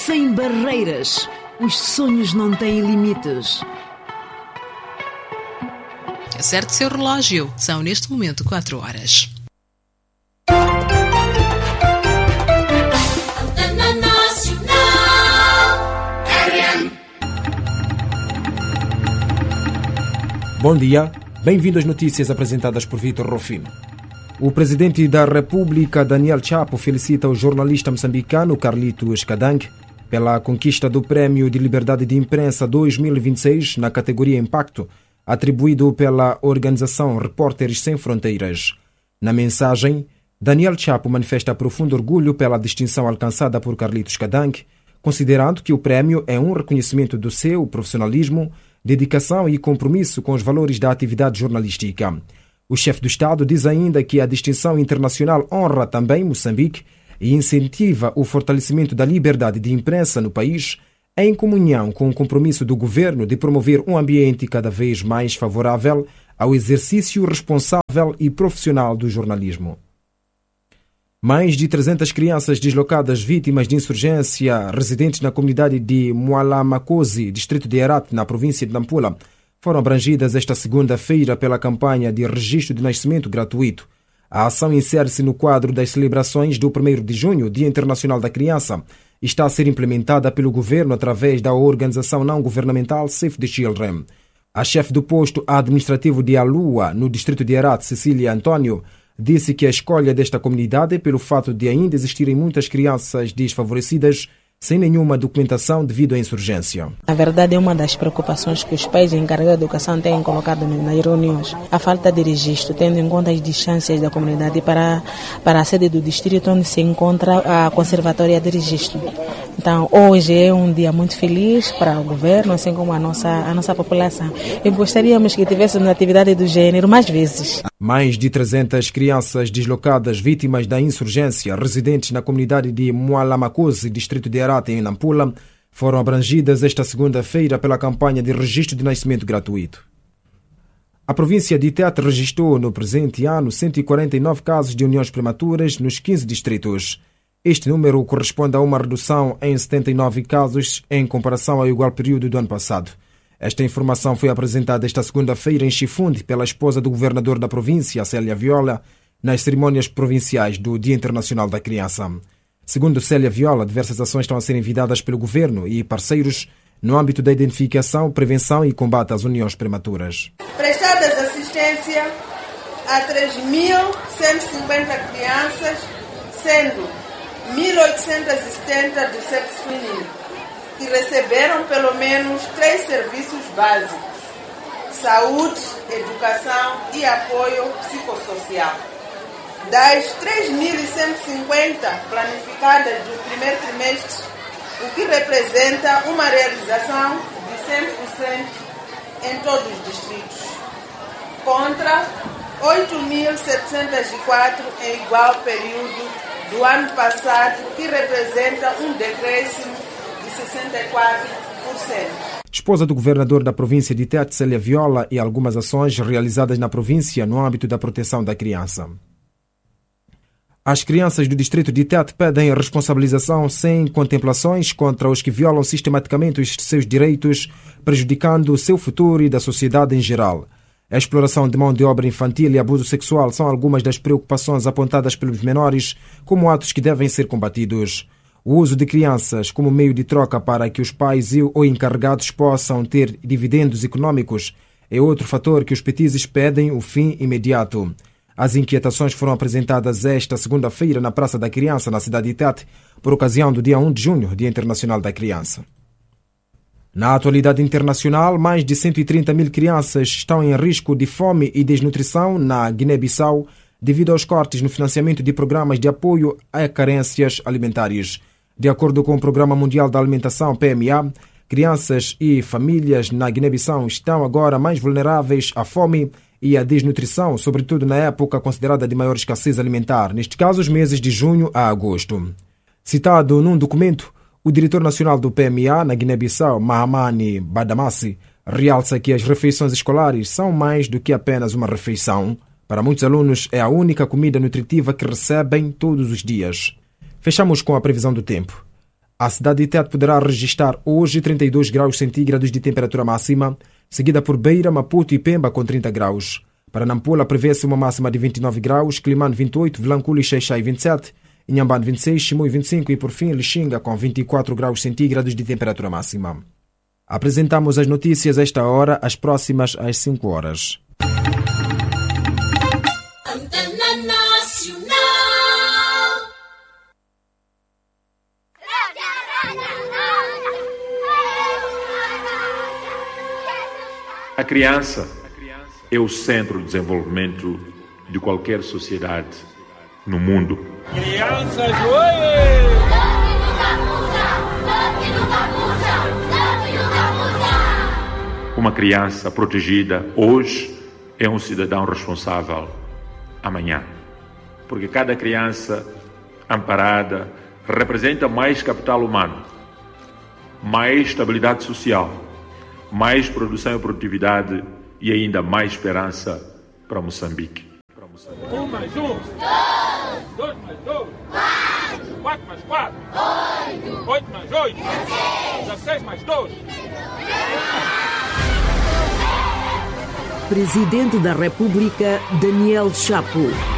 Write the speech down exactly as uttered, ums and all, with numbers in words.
sem barreiras. Os sonhos não têm limites. Acerte seu relógio. São neste momento quatro horas. Bom dia, bem-vindo às notícias apresentadas por Vitor Rufino. O presidente da República, Daniel Chapo, felicita o jornalista moçambicano Carlitos Kadang pela conquista do Prémio de Liberdade de Imprensa dois mil e vinte e seis na categoria Impacto, atribuído pela organização Repórteres Sem Fronteiras. Na mensagem, Daniel Chapo manifesta profundo orgulho pela distinção alcançada por Carlitos Kadang, considerando que o prémio é um reconhecimento do seu profissionalismo, dedicação e compromisso com os valores da atividade jornalística. O chefe do Estado diz ainda que a distinção internacional honra também Moçambique e incentiva o fortalecimento da liberdade de imprensa no país, em comunhão com o compromisso do governo de promover um ambiente cada vez mais favorável ao exercício responsável e profissional do jornalismo. Mais de trezentas crianças deslocadas vítimas de insurgência residentes na comunidade de Mwalamakosi, distrito de Herat, na província de Nampula, foram abrangidas esta segunda-feira pela campanha de registro de nascimento gratuito. A ação insere-se no quadro das celebrações do primeiro de junho, Dia Internacional da Criança, e está a ser implementada pelo governo através da organização não-governamental Save the Children. A chefe do posto administrativo de Alua, no distrito de Herat, Cecília Antônio, disse que a escolha desta comunidade é pelo fato de ainda existirem muitas crianças desfavorecidas sem nenhuma documentação devido à insurgência. Na verdade, é uma das preocupações que os pais encarregados de educação têm colocado nas reuniões. A falta de registro, tendo em conta as distâncias da comunidade para, para a sede do distrito onde se encontra a conservatória de registro. Então, hoje é um dia muito feliz para o governo, assim como a nossa, a nossa população. E gostaríamos que tivéssemos atividade do gênero mais vezes. Mais de trezentas crianças deslocadas vítimas da insurgência residentes na comunidade de Mwalamakosi, distrito de Herat, em Nampula, foram abrangidas esta segunda-feira pela campanha de registro de nascimento gratuito. A província de Tete registrou no presente ano cento e quarenta e nove casos de uniões prematuras nos quinze distritos. Este número corresponde a uma redução em setenta e nove casos em comparação ao igual período do ano passado. Esta informação foi apresentada esta segunda-feira em Chifunde pela esposa do governador da província, Célia Viola, nas cerimônias provinciais do Dia Internacional da Criança. Segundo Célia Viola, diversas ações estão a ser enviadas pelo governo e parceiros no âmbito da identificação, prevenção e combate às uniões prematuras. Prestadas assistência a três mil cento e cinquenta crianças, sendo mil oitocentos e setenta do sexo feminino, que receberam pelo menos três serviços básicos: saúde, educação e apoio psicossocial. Das três mil cento e cinquenta planificadas do primeiro trimestre, o que representa uma realização de cem por cento em todos os distritos, contra oito mil setecentos e quatro em igual período do ano passado, que representa um decréscimo de sessenta e quatro por cento. Esposa do governador da província de Tete, Célia Viola, e algumas ações realizadas na província no âmbito da proteção da criança. As crianças do distrito de Tete pedem responsabilização sem contemplações contra os que violam sistematicamente os seus direitos, prejudicando o seu futuro e da sociedade em geral. A exploração de mão de obra infantil e abuso sexual são algumas das preocupações apontadas pelos menores como atos que devem ser combatidos. O uso de crianças como meio de troca para que os pais e ou encarregados possam ter dividendos econômicos é outro fator que os petizes pedem o fim imediato. As inquietações foram apresentadas esta segunda-feira na Praça da Criança, na cidade de Tete, por ocasião do dia primeiro de junho, Dia Internacional da Criança. Na atualidade internacional, mais de cento e trinta mil crianças estão em risco de fome e desnutrição na Guiné-Bissau devido aos cortes no financiamento de programas de apoio a carências alimentares. De acordo com o Programa Mundial da Alimentação, P M A, crianças e famílias na Guiné-Bissau estão agora mais vulneráveis à fome e à desnutrição, sobretudo na época considerada de maior escassez alimentar, neste caso os meses de junho a agosto. Citado num documento, o diretor nacional do P M A na Guiné-Bissau, Mahamani Badamassi, realça que as refeições escolares são mais do que apenas uma refeição. Para muitos alunos, é a única comida nutritiva que recebem todos os dias. Fechamos com a previsão do tempo. A cidade de Tete poderá registrar hoje trinta e dois graus centígrados de temperatura máxima, seguida por Beira, Maputo e Pemba com trinta graus. Para Nampula prevê-se uma máxima de vinte e nove graus, Climane vinte e oito, Vilanculo e Xai-Xai vinte e sete, Inhambane vinte e seis, Chimoio vinte e cinco e por fim Lixinga com vinte e quatro graus centígrados de temperatura máxima. Apresentamos as notícias a esta hora, as próximas às cinco horas. A criança é o centro de desenvolvimento de qualquer sociedade no mundo. Crianças, ué! Uma criança protegida hoje é um cidadão responsável amanhã. Porque cada criança amparada representa mais capital humano, mais estabilidade social, mais produção e produtividade e ainda mais esperança para Moçambique. Um mais um. Dois. Dois mais dois. Quatro. Quatro mais quatro. Oito. Oito mais oito. Dezesseis. Dezesseis mais dois. Presidente da República, Daniel Chapo.